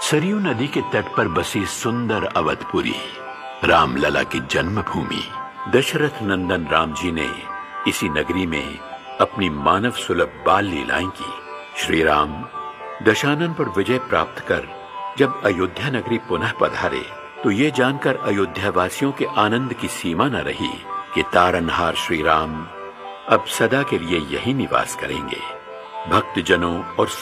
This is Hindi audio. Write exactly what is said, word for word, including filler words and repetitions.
सरयू नदी के तट पर बसी सुंदर अवधपुरी, रामलला की जन्मभूमि। दशरथ नंदन राम जी ने इसी नगरी में अपनी मानव सुलभ बाल लीलाएं की। श्री राम दशानन पर विजय प्राप्त कर जब अयोध्या नगरी पुनः पधारे तो ये जानकर अयोध्या वासियों के आनंद की सीमा न रही कि तारनहार श्री राम अब सदा के लिए यही निवास करेंगे। भक्तजनों और